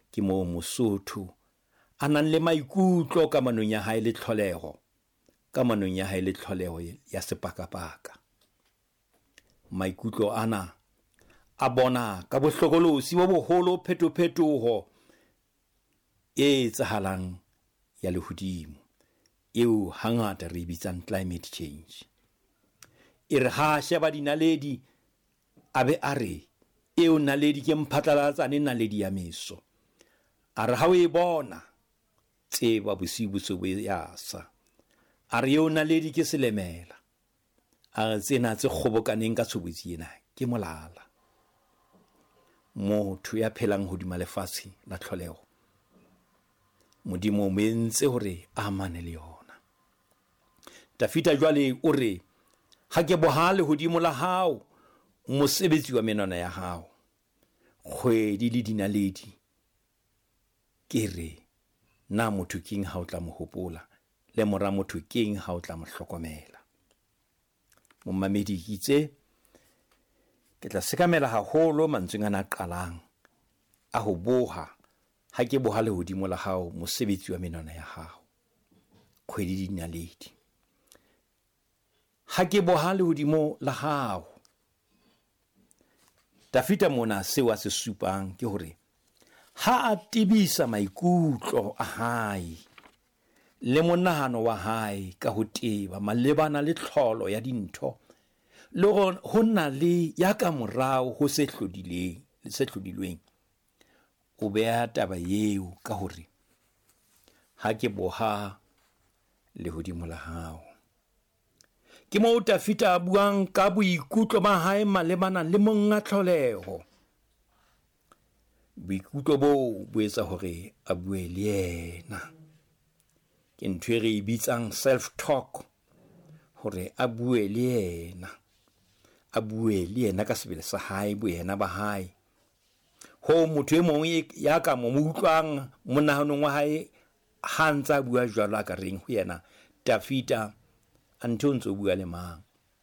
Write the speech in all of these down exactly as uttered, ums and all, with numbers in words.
ke mo Mosotho a nang le maikutlo ka manong ya hae le tlholego ka manong ya hae le tlholego ya sepakapaka. Maikutlo ana a bona ka bohlokolosi bo boholo phetophetoho e tsahalang ya lehodimo eo hangata re bitsang climate change. E re ha sheba dinaledi a be a re eo naledi ke mphatlalatsane naledi ya meso. A re ha o e bona tseba bosibu se bo ya sa. A re eo naledi ke selemela. A re tsena tse kgobokaneng ka tshobotsi ena ke molala. Motho ya phelang hodima lefatshe la tlholego, Modimo o mentse hore a amane le yona. Dafita jwale o re ha ke bohale hodimo la hao mosebetsi wa menwana ya hao, kgwedi le dinaledi. Ke re na motho keng ha o tla mo hopola, le mora motho keng ha o tla mo hlokomela. Momamedi itse ke tla sekamela haholo mantsweng ana qalang a ho boha ha ke bohale hodimo la hao mosebetsi wa menwana ya hao, kgwedi le dinaledi. Ha ke bohale hodimo la hao. Dafita mona sewa se supang ke hore ha a tibisa maikutlo a hae le monahano wa hae ka ho teba malebana le tlholo ya dintho, le ho na le ya ka morao ho se hlodileng le se hlodilweng. O beha taba yeo ka hore ha ke boha le hodimo la hao. Ke mo Dafita a buang ka boikutlo ba hae malebana le monga tlholeho. Boikutlo bo bo etsa hore a bue le yena. Ke ntho e re bitsang self talk, hore a bue le yena, a bue le yena ka sebele sa hae, bo yena ba hae. Ho motho e mong ya ka mo utlwang monahanong wa hae ha ntsa bua jwalo ka reng ho yena Dafita a ntho ntse o bua le mang,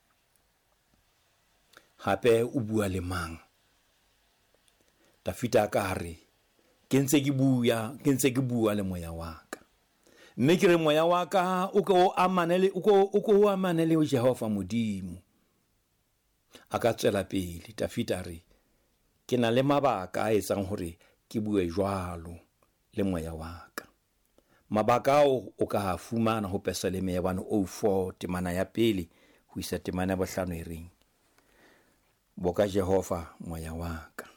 hape o bua le mang. Dafita ka re ke ntse ke bua ke ntse ke bua le moya wa ka, mme ke re moya wa ka o ko amanele o ko o ko amanele o Jehova Modimo. A ka tswela pele Dafita re ke na le mabaka a etsang hore ke bue jwalo le moya wa ka. Mabaka o ka ha fumana ho Psalm ya one oh four temana ya pele ho isa temana ya bohlano e reng boka Jehova moya wa ka,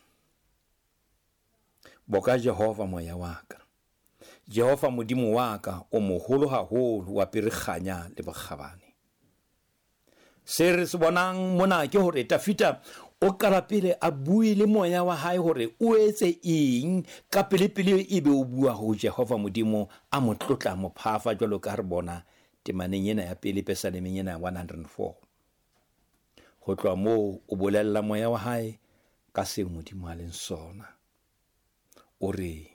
boka Jehova moya wa ka. Jehova Modimo wa ka o moholo haholo wa perikganya le bokgabane. Se re se bonang mona ke hore Dafita o kala pele a bue le moya wa hae hore o etse eng ka pele pele e be o bua ho Jehova Modimo a mo tlotla mo phafa jwalo ka re bona temaneng ena ya pele Psalmeng ena one oh four. Ho tloha moo o bolella moya wa hae ka se Modimo a leng sona. O re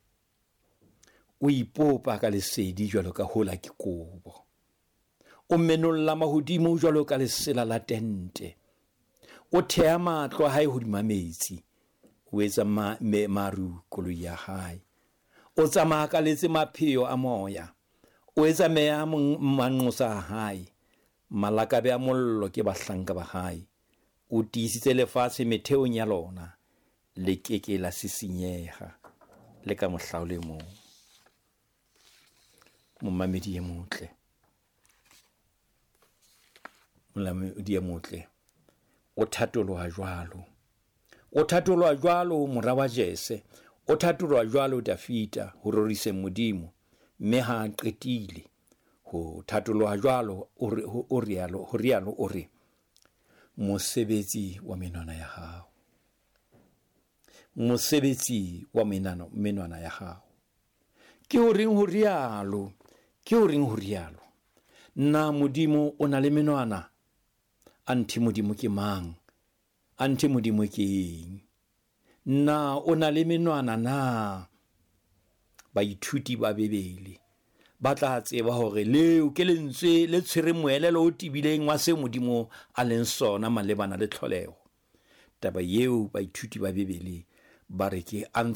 o ipopa ka lesedi jwalo ka hola ke kobo, o menolla mahodimo jwalo ka lesela la tente, o thea matlo a hae hodima metsi, o etsa ma, me, maru koloi ya hae, o tsamaya ka letse mapheo a moya, o etsa mea manqosa a hae, malakabe a mollo ke bahlanka ba hae, o tiisitse lefatshe metheong ya lona, le keke la sisinyeha le ka mohla le mo. Momamedi e motle, momamedi e motle, o thatoloha jwalo, o thatoloha jwalo mora wa Jese, o thatoloha jwalo Dafita ho rorise Modimo, mme ha qetile ho thatoloha jwalo o rialo ho rialo o re mosebetsi wa menwana ya hao, mosebetsi wa menano menwana ya hao. Ke ho reng ho rialo, ke ho reng ho rialo. Na Modimo o na le menwana, anthi Modimo ke mang, anthi Modimo ke eng. Na o na le menwana na, baithuti ba Bebele ba tla tseba hore leo ke lentswe le tshwere moelelo o tibileng wa se Modimo a leng sona malebana le tlholeho. Taba yeo baithuti ba Bebele ba re ke